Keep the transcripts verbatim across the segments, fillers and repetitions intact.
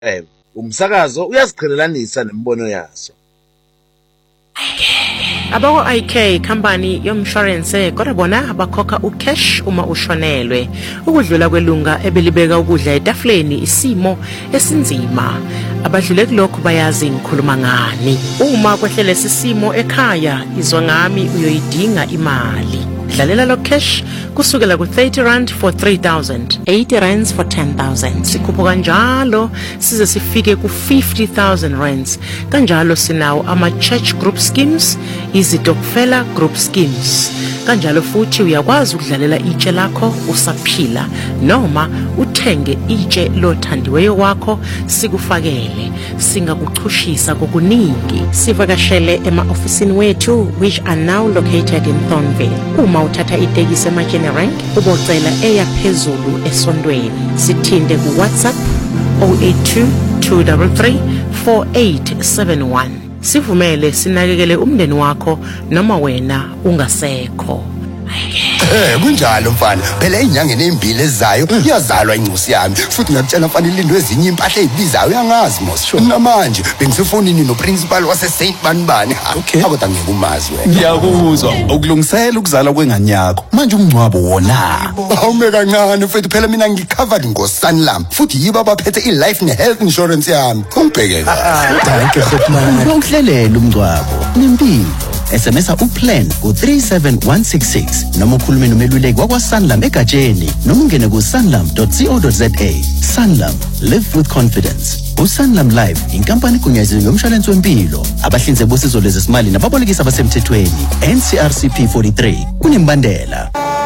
eh umsakazo uyaziqhelelanisa nembono yaso. Abako I K company yomshwarense kodwa bona bakhokha ucash uma ushonelwe ukudlula kwelunga ebelibeka ukudla etafuleni isimo esinzima abadlule kulokho bayazi ngikhuluma ngani uma kwehlele sisimo ekhaya izwa ngami uyoyidinga imali dlalela lo cash kusukela ku thirty rand for three thousand, eighty rands for ten thousand sikhupho kanjalo size sifike ku fifty thousand rands kanjalo sinawo ama church group schemes izitokfela group schemes kanjalo futhi uyakwazi ukudlalela itshe lakho usaphila noma uthenge itshe lothandiweyo wakho sikufakele singakuchushisa kokuningi sivakashele ema ofisini wethu which are now located in Thornville uma uthatha itekisi eMachene Rank ubocela eya phezulu esondweni sithinde ku WhatsApp zero eight two, two three three, four eight seven one sivumele sinakekele umndeni wakho noma wena ungasekho. Eh kunjalo mfana phela inyanga ezimbili ezayo iyazalwa incusi yami futhi ngiyakutshela mfana ilindwe ezinye impahla ezibizayo uyangazi mos namanje bengisefonini no principal wase Saint Banibani akodwa ngeke umazi wena ngiyakuzwa ukulungisela ukuzala kwengane yakho manje umncwabo wona awume kancane mfethu phela mina ngicovered ngoSanlam futhi yibo abaphethe iLife neHealth Insurance yami ungibhekele danke khotmana ngihlelela umncwabo nempilo S M S uplan ku three seven one six six noma ukhulume nomeluleki wakwaSanlam egatsheni noma ungene ku sanlam dot co dot za. Sanlam, live with confidence. uSanlam Life inkampani egunyaziwe yomshwalense wempilo abahlinzeki bosizo lwezesimali nababolekisi abasemthethweni N C R C P forty-three kunembandela.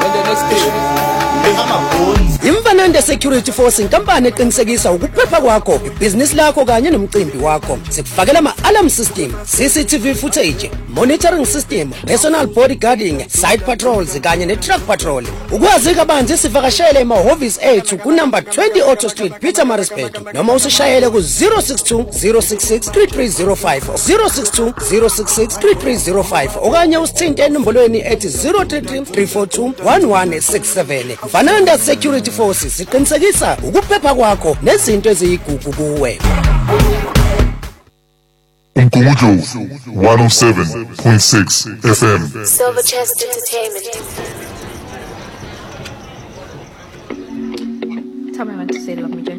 Imfanende Security Force inkampani eqinisekisa ukuphepha kwakho, ibhizinisi lakho kanye nomcimbi wakho. Sikufakela ama-alarm system, C C T V footage, monitoring system, personal bodyguarding, side patrols kanye ne-truck patrol. Ukwazi kabanzi sivakashele emahhovisi ethu ku number twenty Auto Street, Pietermaritzburg. Noma usishayele ku zero six two, zero six six, three three zero five, zero six two, zero six six, three three zero five okanye usithinte enombolweni ethi zero three three, three four two, one one six seven. Fananda Security Force siqinisekisa ukuphepha kwakho nezinto eziyigugu kuwe. Unkujo one oh seven point six F M Silver Chest Entertainment. Tell me when to say love me, Jane.